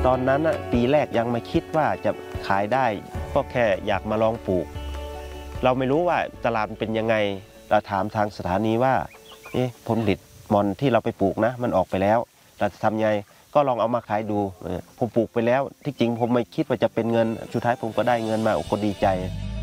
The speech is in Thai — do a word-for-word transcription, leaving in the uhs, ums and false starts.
ตอนนั้นปีแรกยังไม่คิดว่าจะขายได้ก็แค่อยากมาลองปลูกเราไม่รู้ว่าตลาดเป็นยังไงเราถามทางสถานีว่าเอ๊ะผลผลิตมอนที่เราไปปลูกนะมันออกไปแล้วเราจะทำไงก็ลองเอามาขายดูผมปลูกไปแล้วที่จริงผมไม่คิดว่าจะเป็นเงินสุดท้ายผมก็ได้เงินมาโอ้ก็ดีใจ